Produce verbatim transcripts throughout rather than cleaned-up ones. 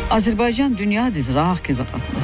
Azerbaycan dünya diz rağ kezaqatlı.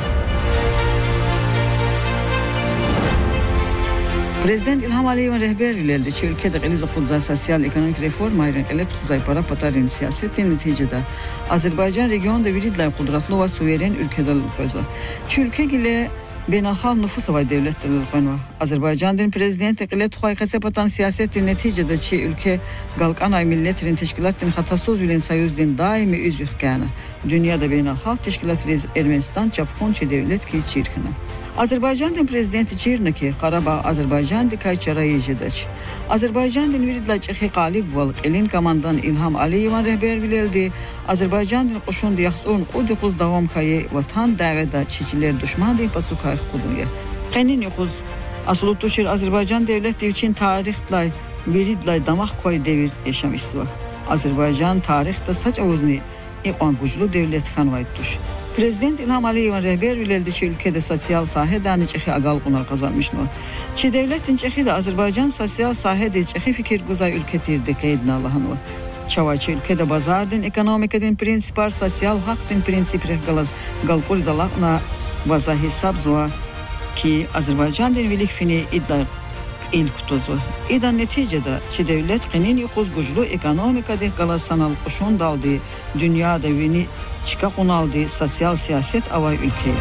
Prezident İlham Aliyev'in rehber ilerdi. Ülkede qiliz oqudza sosyal ekonomik reform ayrın qilet xuzay para patarin siyasetin neticede Azerbaycan regionda viridlay qudratlı ve suveren ülkede lüqoza. Ülke gile beynalxalq nüfus ve devletleri lüqonva. Azerbaycan'ın prezidenti qilet xoy qasapatan siyasetin neticede çi ülke galqan ay milletlerin teşkilatın hatasız bilen sayuzdin daimi üzüqkanı. Dünyada beynalxalq teşkilatı Ermenistan çapxonçi devlet ki çirkina. Azerbaycan'ın prezidenti Çirnaki, Qarabağ, Azerbaycan dikay çarayıcıdaç. Azerbaycan'ın viridla çıxi qalib val elin komandan İlham Aliyev'in rehber bileldi. Azerbaycan'ın qoşun diyaqsun ucukuz davam kayı vatan davada çiçiler düşman deyip asukay xuduya. Qenin yoxuz asulu tuşir Azerbaycan devleti için tarihlay viridlay damaq koy devir yaşam isva. Azerbaycan tarihte saç avuzni iqan güclü devlet xanvayttuş. Prezident İlham Aliyev'in rehber bileldi ki ülkede sosyal sahede çeşi agal kunar kazanmış mı? Çi devletin çeşi de Azerbaycan sosyal sahede çeşi fikir güzay ülketirdi qeydine Allah'ın o. Çavaçı ülkede bazardın, ekonomikadın prinsipar, sosyal haktın prinsipir galaz galkur zalaqna vaza hesab zva ki Azerbaycan'ın vilik fini iddia ilk tuzu. İdan neticede çi devlet qenin yuquz güclü ekonomikada galaz sanal quşun daldı, dünyada vini çıka konaldı sosyal siyaset avay ülkeye.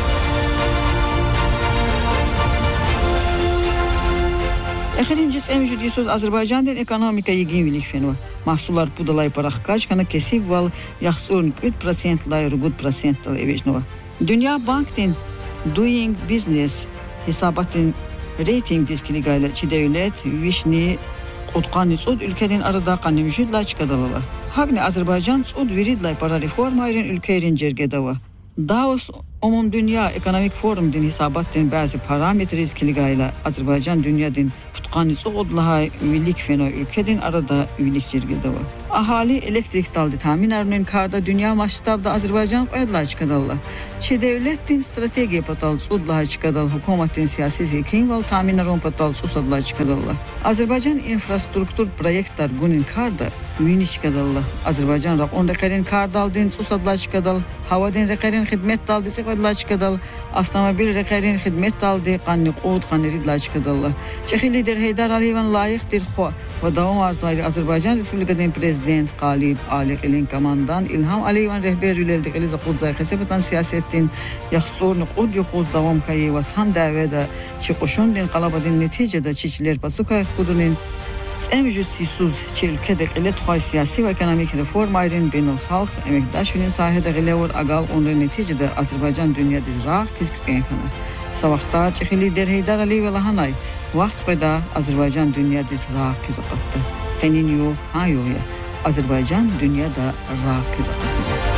Exirin cis emjudi söz Azerbaycan'ın ekonomika yegin vilik fenva. Mahsullar pudalay paraq kaçkana kesib val yaxsurun küt prosentlay rugut prosentlay evejnova. Dünya Bank'tin Doing Business hesabatın rating diskiligayla çi devlet vişni qutqani sud ülkenin arada qanim jidla çıkadalala. Hagni Azerbaycan sud viridlay para reform ayrın ülkerin cergedava. Davos Umum Dünya Ekonomik Forum din hesabatın bazı parametre iskiligayla Azerbaycan dünyadın tutqani soğudlahay üyelik fena ülkedin arada üyelik cergedava. Ahali elektrik daldı tamin arının karda dünya maçtabda Azerbaycan qoyadla çıkadalla. Çi devletin strateji patal sudla çıkadal hukumatin siyasi zekin val tamin arın patal susadla çıkadalla. Azerbaycan infrastruktur proyektler günün karda üyeni çıkadalla. Azerbaycan raqon reqerin kardaldın susadla çıkadal. Havadın reqerin hizmet daldı seqadla çıkadal. Avtomobil reqerin hizmet daldı qanni qud qanni ridla çıkadalla. Çexi lider Heydar Aliyev'in layıqdir xo ve davam arzaydı Azerbaycan Respublikasının prezident qalib Ali elin komandan İlham Aliyev'in rehber üleldi qiliz qudzay qasabatan siyasetin yaxsurun qud yuquz davam kayı vatan davada çıquşun din qalabadın neticede çiçiler pasukay qudunun Emjud sisuz çi ülkede qilet xoy siyasi ve ekonomik reform ayrın beynalxalq emekdaşının sahede qilevur agal onun neticede Azerbaycan dünyada rağ kizküken kana. Savaqta çi lider Heydar Aliyev lahanay vaqt qoyda Azerbaycan dünyada rağ kizaqatdı. Qenin yo ha yo ya Azerbaycan dünyada rağ kizaqatdı.